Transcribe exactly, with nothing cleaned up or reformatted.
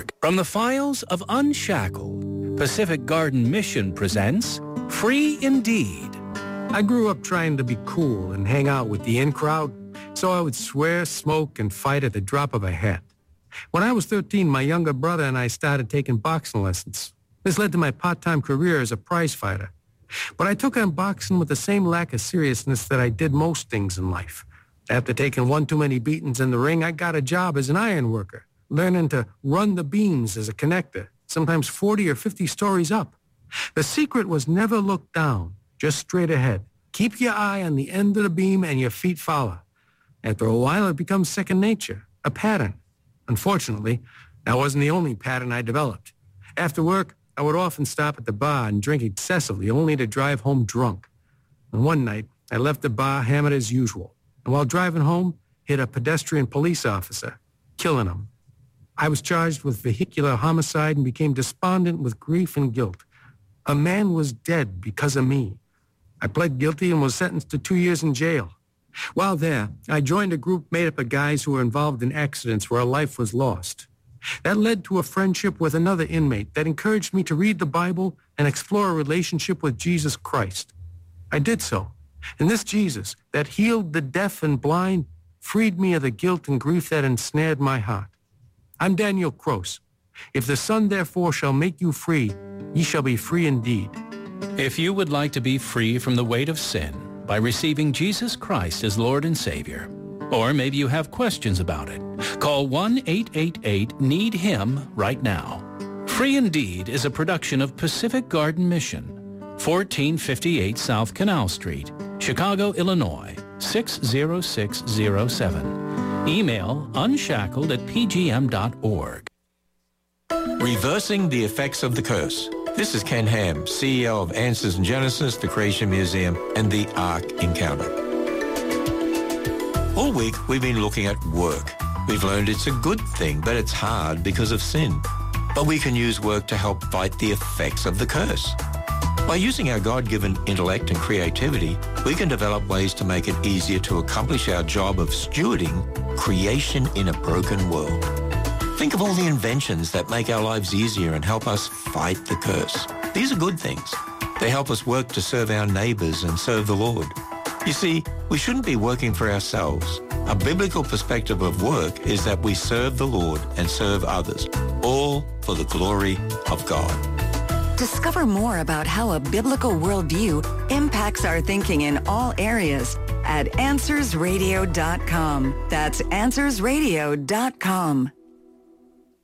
org. From the files of Unshackled, Pacific Garden Mission presents Free Indeed. I grew up trying to be cool and hang out with the in crowd, so I would swear, smoke, and fight at the drop of a hat. When I was thirteen, my younger brother and I started taking boxing lessons. This led to my part-time career as a prize fighter. But I took on boxing with the same lack of seriousness that I did most things in life. After taking one too many beatings in the ring, I got a job as an iron worker, learning to run the beams as a connector, sometimes forty or fifty stories up. The secret was never look down, just straight ahead. Keep your eye on the end of the beam and your feet follow. After a while, it becomes second nature, a pattern. Unfortunately, that wasn't the only pattern I developed. After work, I would often stop at the bar and drink excessively, only to drive home drunk. And one night, I left the bar hammered as usual, and while driving home, hit a pedestrian police officer, killing him. I was charged with vehicular homicide and became despondent with grief and guilt. A man was dead because of me. I pled guilty and was sentenced to two years in jail. While there, I joined a group made up of guys who were involved in accidents where a life was lost. That led to a friendship with another inmate that encouraged me to read the Bible and explore a relationship with Jesus Christ. I did so, and this Jesus that healed the deaf and blind freed me of the guilt and grief that ensnared my heart. I'm Daniel Croce. If the Son therefore shall make you free, ye shall be free indeed. If you would like to be free from the weight of sin by receiving Jesus Christ as Lord and Savior, or maybe you have questions about it, call one eight eight eight need him right now. Free Indeed is a production of Pacific Garden Mission, fourteen fifty-eight South Canal Street, Chicago, Illinois, six zero six zero seven. Email unshackled at p g m dot org. Reversing the effects of the curse. This is Ken Ham, C E O of Answers in Genesis, the Creation Museum, and the Ark Encounter. All week, we've been looking at work. We've learned it's a good thing, but it's hard because of sin. But we can use work to help fight the effects of the curse. By using our God-given intellect and creativity, we can develop ways to make it easier to accomplish our job of stewarding creation in a broken world. Think of all the inventions that make our lives easier and help us fight the curse. These are good things. They help us work to serve our neighbors and serve the Lord. You see, we shouldn't be working for ourselves. A biblical perspective of work is that we serve the Lord and serve others, all for the glory of God. Discover more about how a biblical worldview impacts our thinking in all areas at answers radio dot com. That's answers radio dot com.